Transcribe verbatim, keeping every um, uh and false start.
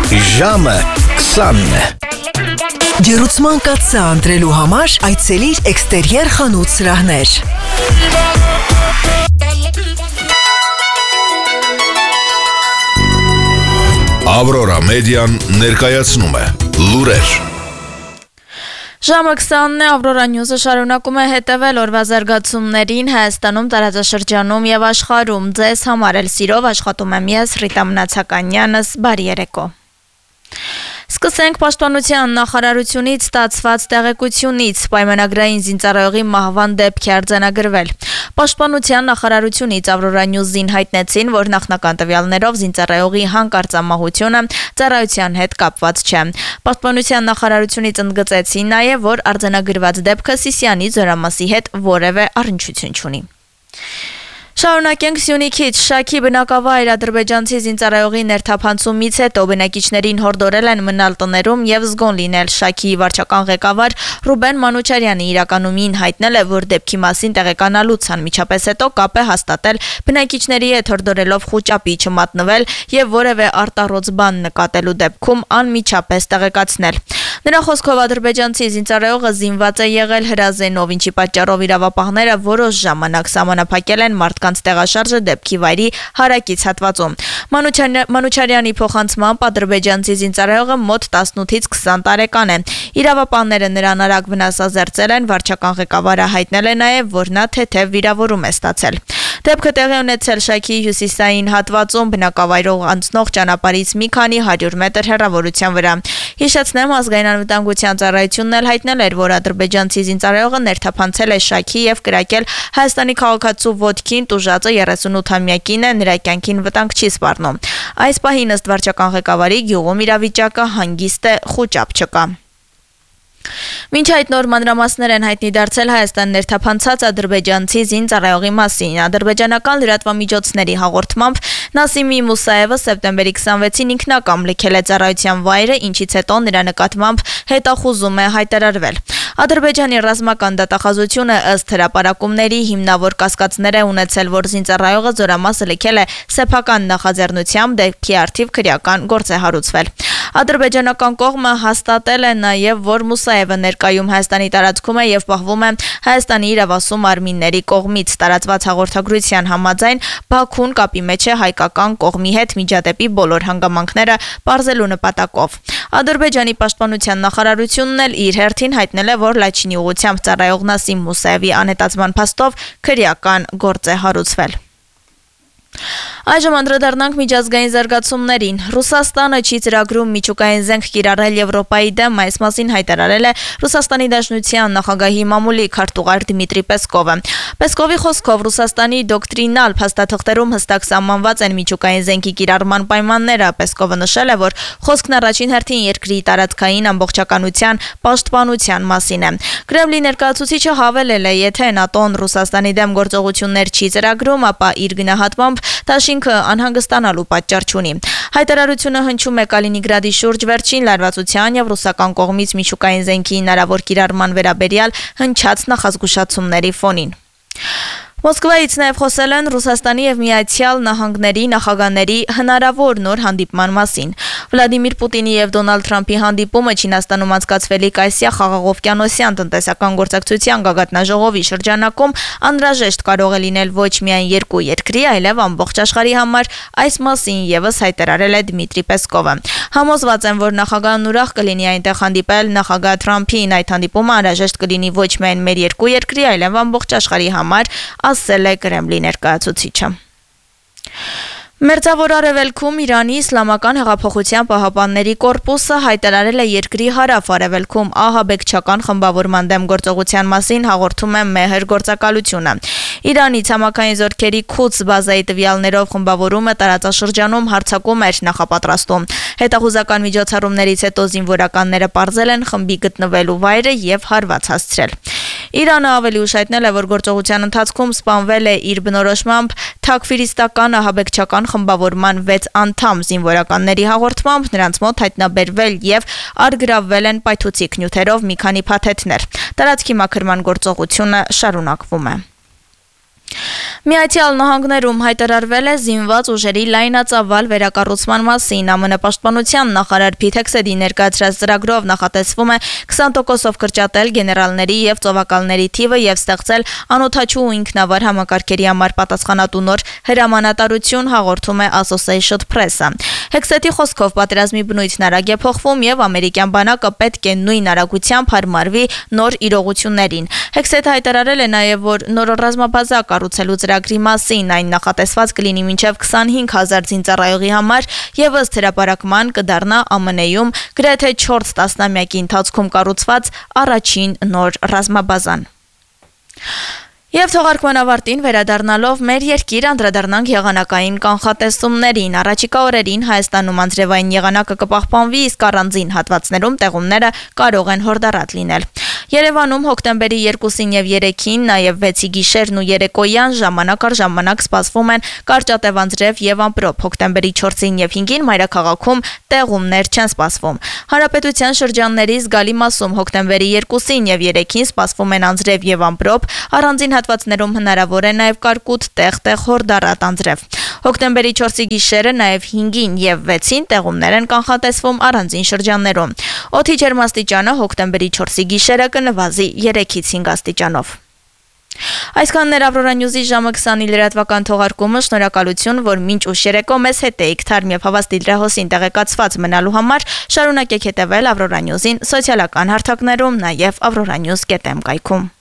Ժամը քսանն է։ Ջերուցման կաթսա ընտրելու համար այցելիր Էքստերիեր խանութ սրահներ։ Ավրորա մեդիան ներկայացնում է լուրեր։ Ժամը քսանն է, Ավրորա Նյուզը շարունակում է հետևել օրվա զարգացումներին Հայաստանում, տարածաշրջանում եւ աշխարհում։ Ձեզ համար էլ սիրով աշխատում եմ ես, Ռիտա Մնացականյանս, բարի երեկո։ Սկսենք պաշտպանության նախարարությունից ստացված տեղեկությունից, պայմանագրային զինծառայողի մահվան դեպք է արձանագրվել։ Պաշտպանության նախարարությունից Ավրորա Նյուզին հայտնեցին, որ նախնական տվյալներով զինծառայողի հանկարծ մահությունը ծառայության հետ կապված չէ։ Պաշտպանության նախարարությունից ընդգծեցին նաև, որ արձանագրված դեպքը Սիսիանի զորամասի հետ որևէ առնչություն չունի։ Շարունակենք Սյունիքից, Շաքի բնակավայր ադրբեջանցի զինծառայողի ներթափանցումից հետո բնակիչներին հորդորել են մնալ տներում եւ զգոն լինել։ Շաքիի վարչական ղեկավար Ռուբեն Մանուչարյանը իրականումին հայտնել է, որ դեպքի մասին տեղեկանալուց անմիջապես հետո կապ է հաստատել բնակիչների հետ հորդորելով խուճապի չմատնվել եւ որևէ արտառոց բան նկատելու դեպքում անմիջապես տեղեկացնել։ Նրա խոսքով ադրբեջանցի զինծառայողը զինված է եղել հրազենով, ինչի պատճառով իրավապահները որոշ ժամանակ սահմանափակել են մարդկանց տեղաշարժը դեպքի վայրի հարակից հատվածում։ Մանուչարյանի փոխանցմամբ ադրբեջանցի զինծառայողը մոտ տասնութից քսան տարեկան է։ Իրավապահները նրան արագ վնասազերծել են, վարչական ղեկավարը հայտնել է նաև, որ նա թեթև վիրավորում է ստացել։ Դեպքը տեղի ունեցել Շաքիի հյուսիսային հատվածում բնակավայրով անցնող ճանապարհից մի քանի հարյուր մետր հեռավորության վրա։ Հիշեցնեմ, ազգային անվտանգության ծառայությունն էլ հայտնել էր, որ ադրբեջանցի զինծառայողը ներթափանցել է Շաքի եւ կրակել Հայաստանի քաղաքացու ոտքին, տուժածը երեսունութամյակին է, նրա կյանքին վտանգ չի սպառնում։ Այս պահին ըստ վարչական ղեկավարի գյուղում իրավիճակը հանգիստ է, խուճապ չկա։ Մինչ այդ նոր մանրամասներ են հայտնի դարձել Հայաստան ներթափանցած ադրբեջանցի զինծառայողի մասին։ Ադրբեջանական լրատվամիջոցների հաղորդմամբ Նասիմի Մուսաևը սեպտեմբերի քսանվեցին ինքնակամ լքել է ծառայության վայրը, ինչից հետո նրա նկատմամբ հետախուզում է հայտարարվել։ Ադրբեջանի ռազմական դատախազությունը ըստ հրապարակումների հիմնավոր կասկածներ է ունեցել, որ զինծառայողը զորամասը լքել է սեփական նախաձեռնությամբ, դեպքի առթիվ քրեական գործ է հարուցվել։ Ադրբեջանական կողմը հաստատել է նաև, որ Մուսաևը ներկայում Հայաստանի տարածքում է եւ պահվում է Հայաստանի իրավասու մարմինների կողմից։ Տարածված հաղորդագրության համաձայն Բաքուն կապի մեջ է հայկական կողմի հետ միջադեպի բոլոր հանգամանքները պարզելու նպատակով։ Ադրբեջանի պաշտպանության նախարարությունն էլ իր հերթին հայտնել է, որ Լաչինի ուղղությամբ ծառայող Նասիմ Մուսաևի անհետացման փաստով քրեական գործ է հարուցվել։ Այժմ անդրադառնանք միջազգային զարգացումներին։ Ռուսաստանը չի ծրագրում միջուկային զենք կիրառել Եվրոպայի դեմ, այս մասին հայտարարել է Ռուսաստանի Դաշնության նախագահի մամուլի քարտուղար Դմիտրի Պեսկովը։ Պեսկովի խոսքով Ռուսաստանի դոկտրինալ փաստաթղթերում հստակ սահմանված են միջուկային զենքի կիրառման պայմանները։ Պեսկովը նշել է, որ խոսքն առաջին հերթին երկրի տարածքային ամբողջականության պաշտպանության մասին է։ Կրեմլի ներկայացուցիչը հավելել է, եթե ՆԱՏՕ-ն Ռուսաստանի դեմ գործողություններ չի ծրագրում, ապա իր գնահատմամբ Դաշինքը անհանգստանալու պատճառ չունի։ Հայտարարությունը հնչում է Կալինինգրադի շուրջ վերջին լարվածության եւ ռուսական կողմից միջուկային զենքի հնարավոր կիրառման վերաբերյալ հնչած նախազգուշացումների ֆոնին։ Մոսկվայից նաև խոսել են Ռուսաստանի եւ Միացյալ Նահանգների նախագահների հնարավոր նոր հանդիպման մասին։ Վլադիմիր Պուտինի եւ Դոնալդ Թրամփի հանդիպումը Չինաստանում անցկացվելիք Ասիա խաղաղօվկիանոսյան տնտեսական գործակցության գագաթնաժողովի շրջանակում անհրաժեշտ կարող է լինել ոչ միայն երկու երկրի, այլև ամբողջ աշխարհի համար, այս մասին եւս հայտարարել է Դմիտրի Պեսկովը։ Համոզված եմ, որ նախագահն ուրախ կլինի այնտեղ հանդիպել նախագահ Թրամփին, այդ հանդիպումը անհրաժեշտ կլինի ոչ միայն մեր երկու երկրի, այլև ամբողջ աշխարհի համար, ասել է Կրեմլի ներկայացուցիչը։ Մերձավոր Արևելքում Իրանի Իսլամական հեղափոխության պահապանների կորպուսը հայտարարել է երկրի հարավ-արևելքում ահաբեկչական խմբավորման դեմ գործողության մասին հաղորդում է Մեհր գործակալությունը։ Իրանի ցամաքային զորքերի Քուց բազայի տվյալներով խմբավորումը տարածաշրջանում հարձակում էր նախապատրաստում։ Հետախուզական միջոցառումներից հետո զինվորականները պարզել են խմբի գտնվելու վայրը եւ հարված հասցրել։ Իրանը ավելի ուշ հայտնել է, որ գործողության ընթացքում սպանվել է իր բնորոշմամբ թաքֆիրիստական ահաբեկչական խմբավորման վեց անդամ զինվորականների հաղորդմամբ նրանց մոտ հայտնաբերվել եւ արգրավվել են պայթուցիկ նյութերով մի քանի փաթեթներ։ Տարածքի մաքրման գործողությունը շարունակվում է։ Միացյալ Նահանգներում հայտարարվել է զինված ուժերի լայնածավալ վերակառուցման մասին։ ԱՄՆ պաշտպանության նախարար Փիթ Հեքսեթի ներկայացրած ծրագրով նախատեսվում է քսան տոկոսով կրճատել գեներալների եւ ծովակալների թիվը եւ ստեղծել անօդաչու ու ինքնավար համակարգերի համար պատասխանատու նոր հրամանատարություն, հաղորդում է Associated Press-ը։ Հեքսեթի խոսքով պատերազմի բնույթն արագ է փոխվում եւ ամերիկյան բանակը պետք է նույն արագությամբ հարմարվի նոր իրողություններին։ Հեքսեթը հայտարարել է նաեւ, որ նոր ռազմաբազա կառուցելու ծրագրի մասին այն նախատեսված կլինի մինչև քսանհինգ հազար զինծառայողի համար եւ ըստ հրապարակման կդառնա ԱՄՆ-ում գրեթե չորս տասնամյակի ընթացքում կառուցված առաջին նոր ռազմաբազան։ Եվ թողարկման ավարտին վերադառնալով մեր երկիր անդրադառնանք եղանակային կանխատեսումներին։ Առաջիկա օրերին Հայաստանում անձրևային եղանակը կպահպանվի, իսկ առանձին հատվածներում տեղումները կարող են հորդառատ լինել։ Երևանում հոկտեմբերի երկուսին եւ երեքին, նաեւ վեցի գիշերն ու երեկոյան ժամանակ առ ժամանակ սպասվում են կարճատև անձրև եւ ամպրոպ։ Հոկտեմբերի չորսին եւ հինգին մայրաքաղաքում տեղումներ չեն սպասվում։ Հանրապետության շրջանների զգալի մասում հոկտեմբերի երկուսին եւ երեքին սպասվում են անձրև եւ ամպրոպ, առանձին հատվածներում հնարավոր է նաեւ կարկուտ տեղ-տեղ հորդառատ անձրև։ Հոկտեմբերի չորսի գիշերը նաեւ հինգին եւ վեցին տեղումներ են կանխատեսվում առանձին շրջաններում։ Օդի ջերմաստիճանը հոկտեմբերի չորսի գիշերը կնվազի երեքից հինգ աստիճանով։ Այսքանն էր Ավրորա Նյուզի ժամը քսանին լրատվական թողարկումը, շնորհակալություն, որ մինչ ուշ երեկո մեզ հետ էիք, թարմ եւ հավաստի դրահոսին տեղեկացված մնալու համար շարունակեք հետևել Ավրորա Նյուզին սոցիալական հարթակներում, նաեւ avroranews կետ em կայքում։